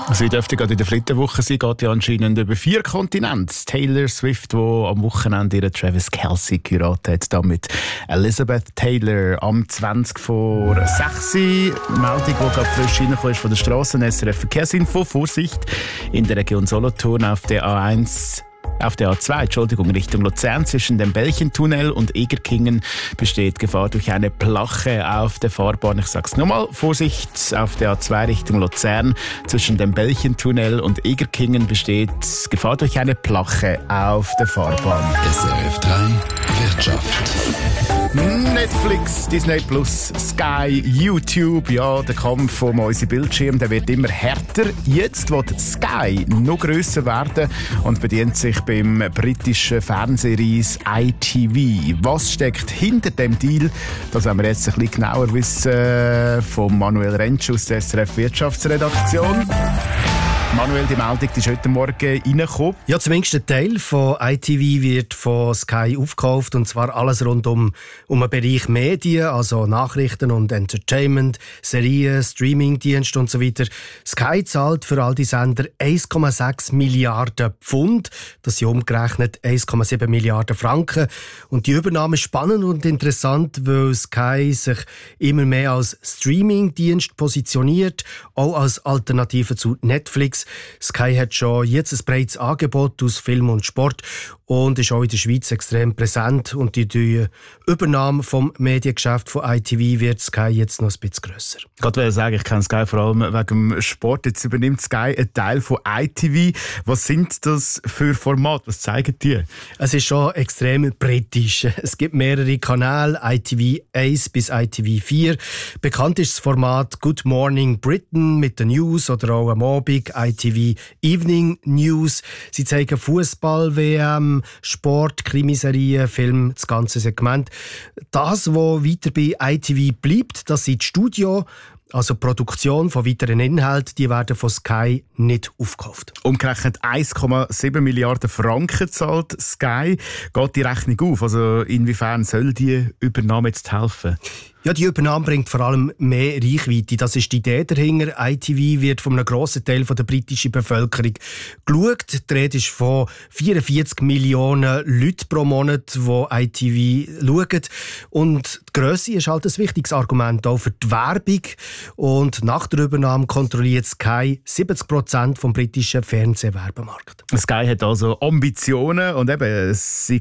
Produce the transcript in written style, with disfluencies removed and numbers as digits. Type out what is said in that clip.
Sie dürfte gerade in der Flitterwoche sein, geht ja anscheinend über 4 Kontinente. Taylor Swift, die am Wochenende ihren Travis Kelce geheiratet hat, da mit Elizabeth Taylor am 20 vor 6 Uhr. Meldung, die gerade frisch reingekommen ist von der Strassen, SRF Verkehrsinfo. Vorsicht in der Region Solothurn auf der A2, Richtung Luzern zwischen dem Belchentunnel und Egerkingen besteht Gefahr durch eine Plache auf der Fahrbahn. Ich sag's nochmal, Vorsicht auf der A2 Richtung Luzern zwischen dem Belchentunnel und Egerkingen besteht Gefahr durch eine Plache auf der Fahrbahn. SRF 3 Wirtschaft. Netflix, Disney Plus, Sky, YouTube, ja, der Kampf um unsere Bildschirme, der wird immer härter. Jetzt wird Sky noch grösser werden und bedient sich beim britischen Fernsehreis ITV. Was steckt hinter dem Deal? Das wollen wir jetzt ein bisschen genauer wissen von Manuel Rentsch aus der SRF Wirtschaftsredaktion. Manuel, die Meldung die ist heute Morgen reingekommen. Ja, zumindest ein Teil von ITV wird von Sky aufgekauft, und zwar alles rund um den Bereich Medien, also Nachrichten und Entertainment, Serien, Streamingdienste und so weiter. Sky zahlt für all die Sender 1,6 Milliarden Pfund, das sind umgerechnet 1,7 Milliarden Franken. Und die Übernahme ist spannend und interessant, weil Sky sich immer mehr als Streamingdienst positioniert, auch als Alternative zu Netflix. Sky hat schon jetzt ein breites Angebot aus Film und Sport und ist auch in der Schweiz extrem präsent. Und die Übernahme vom Mediengeschäft von ITV wird Sky jetzt noch ein bisschen grösser. Ich wollte sagen, ich kenne Sky vor allem wegen dem Sport. Jetzt übernimmt Sky einen Teil von ITV. Was sind das für Formate? Was zeigen die? Es ist schon extrem britisch. Es gibt mehrere Kanäle, ITV 1 bis ITV 4. Bekannt ist das Format Good Morning Britain mit den News oder auch am Abend ITV Evening News. Sie zeigen Fußball, WM, Sport, Krimiserien, Film, das ganze Segment. Das, was weiter bei ITV bleibt, das sind die Studio, also die Produktion von weiteren Inhalten, die werden von Sky nicht aufgekauft. Umgerechnet 1,7 Milliarden Franken zahlt Sky. Geht die Rechnung auf? Also inwiefern soll die Übernahme jetzt helfen? Ja, die Übernahme bringt vor allem mehr Reichweite. Das ist die Idee dahinter. ITV wird von einem grossen Teil der britischen Bevölkerung geschaut. Die Rede ist von 44 Millionen Leuten pro Monat, die ITV schauen. Und die Grösse ist halt ein wichtiges Argument auch für die Werbung. Und nach der Übernahme kontrolliert Sky 70% vom britischen Fernsehwerbemarkt. Sky hat also Ambitionen und eben, es sei